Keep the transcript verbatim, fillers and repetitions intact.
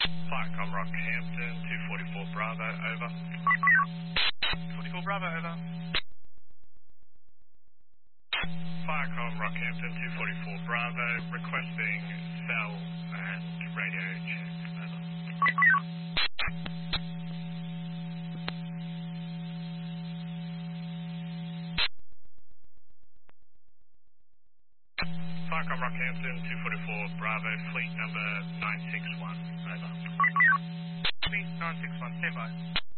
Firecom Rockhampton, two forty-four Bravo, over. forty-four Bravo, over. Firecom Rockhampton, two forty-four Bravo, requesting cell and radio check, over. Firecom Rockhampton, two forty-four Bravo, fleet number nine six one, over. Fleet nine six one, stand by.